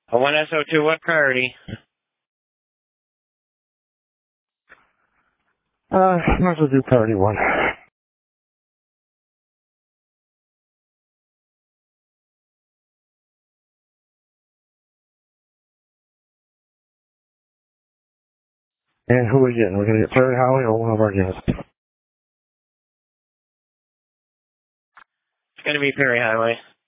1 SO2, what priority? Might as well do priority 1. And who are we getting? We're going to get Prairie Highway or one of our units? It's going to be Perry Highway.